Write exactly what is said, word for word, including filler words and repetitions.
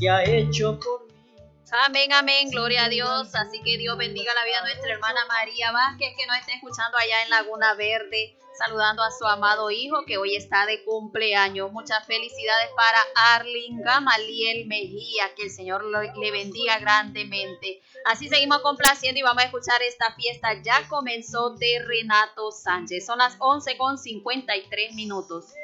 que ha hecho por mí. Amén, amén, gloria a Dios. Así que Dios bendiga la vida de nuestra hermana María Vázquez, que nos está escuchando allá en Laguna Verde, saludando a su amado hijo que hoy está de cumpleaños. Muchas felicidades para Arlene Gamaliel Mejía, que el Señor le bendiga grandemente. Así seguimos complaciendo y vamos a escuchar esta fiesta. Ya comenzó de Renato Sánchez. Son las once con cincuenta y tres minutos.